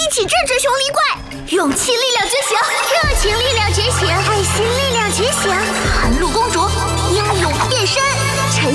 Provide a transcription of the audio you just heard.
起制止熊狸怪，勇气力量之行，热情